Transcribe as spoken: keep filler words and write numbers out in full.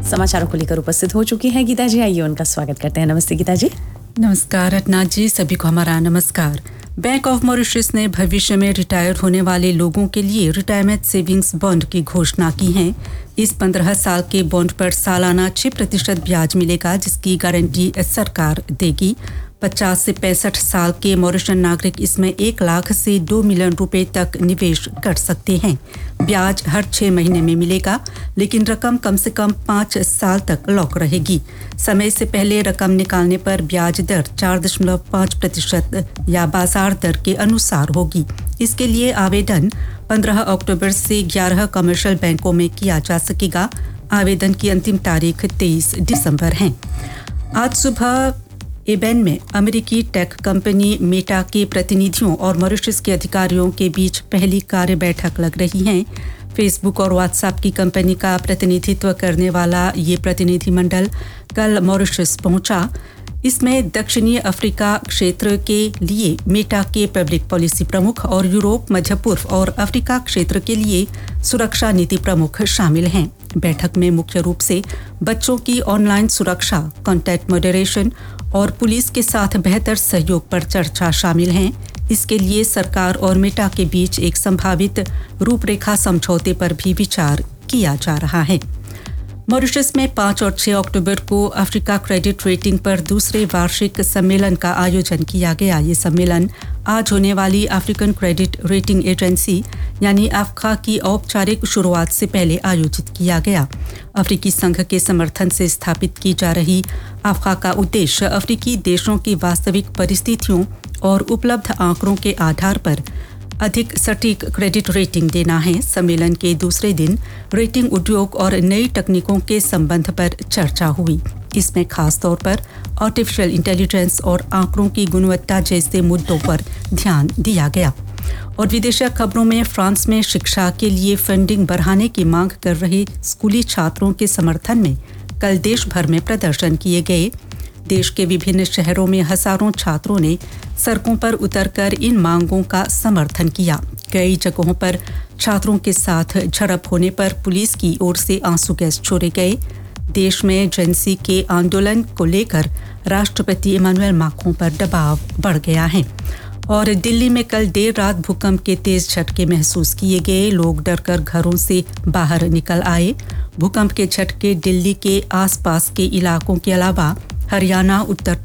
समाचारों को लेकर उपस्थित हो चुकी हैं गीता जी। आइए उनका स्वागत करते हैं। नमस्ते गीता जी। नमस्कार रत्ना जी, सभी को हमारा नमस्कार। बैंक ऑफ मॉरिशस ने भविष्य में रिटायर होने वाले लोगों के लिए रिटायरमेंट सेविंग्स बॉन्ड की घोषणा की है। इस पंद्रह साल के बॉन्ड पर सालाना छह प्रतिशत ब्याज मिलेगा, जिसकी गारंटी सरकार देगी। पचास से पैंसठ साल के मॉरिशन नागरिक इसमें एक लाख से दो मिलियन रुपए तक निवेश कर सकते हैं। ब्याज हर छः महीने में मिलेगा, लेकिन रकम कम से कम पाँच साल तक लॉक रहेगी। समय से पहले रकम निकालने पर ब्याज दर चार दशमलव पाँच प्रतिशत या बाजार दर के अनुसार होगी। इसके लिए आवेदन पंद्रह अक्टूबर से ग्यारह कमर्शियल बैंकों में किया जा सकेगा। आवेदन की अंतिम तारीख तेईस दिसंबर है। आज सुबह एबेन में अमेरिकी टेक कंपनी मेटा के प्रतिनिधियों और मॉरिशस के अधिकारियों के बीच पहली कार्य बैठक लग रही है। फेसबुक और व्हाट्सएप की कंपनी का प्रतिनिधित्व करने वाला ये प्रतिनिधिमंडल कल मॉरिशस पहुंचा। इसमें दक्षिणी अफ्रीका क्षेत्र के लिए मेटा के पब्लिक पॉलिसी प्रमुख और यूरोप, मध्य पूर्व और अफ्रीका क्षेत्र के लिए सुरक्षा नीति प्रमुख शामिल हैं। बैठक में मुख्य रूप से बच्चों की ऑनलाइन सुरक्षा, कंटेंट मॉडरेशन और पुलिस के साथ बेहतर सहयोग पर चर्चा शामिल है। इसके लिए सरकार और मेटा के बीच एक संभावित रूपरेखा समझौते पर भी विचार किया जा रहा है। मॉरिशस में पाँच और छह अक्टूबर को अफ्रीका क्रेडिट रेटिंग पर दूसरे वार्षिक सम्मेलन का आयोजन किया गया। ये सम्मेलन आज होने वाली अफ्रीकन क्रेडिट रेटिंग एजेंसी यानी अफ्का की औपचारिक शुरुआत से पहले आयोजित किया गया। अफ्रीकी संघ के समर्थन से स्थापित की जा रही अफ्का का उद्देश्य अफ्रीकी देशों की वास्तविक परिस्थितियों और उपलब्ध आंकड़ों के आधार पर अधिक सटीक क्रेडिट रेटिंग देना है। सम्मेलन के दूसरे दिन रेटिंग उद्योग और नई तकनीकों के संबंध पर चर्चा हुई। इसमें खास तौर पर आर्टिफिशियल इंटेलिजेंस और आंकड़ों की गुणवत्ता जैसे मुद्दों पर ध्यान दिया गया। और विदेशी खबरों में फ्रांस में शिक्षा के लिए फंडिंग बढ़ाने की मांग कर रहे स्कूली छात्रों के समर्थन में कल देश भर में प्रदर्शन किए गए। देश के विभिन्न शहरों में हजारों छात्रों ने सड़कों पर उतरकर इन मांगों का समर्थन किया। कई जगहों पर छात्रों के साथ झड़प होने पर पुलिस की ओर से आंसू गैस छोड़े गए। देश में जेंसी के आंदोलन को लेकर राष्ट्रपति इमानुएल मैक्रों पर दबाव बढ़ गया है। और दिल्ली में कल देर रात भूकंप के तेज झटके महसूस किए गए। लोग डरकर घरों से बाहर निकल आए। भूकंप के झटके दिल्ली के आसपास के इलाकों के अलावा हरियाणा, उत्तर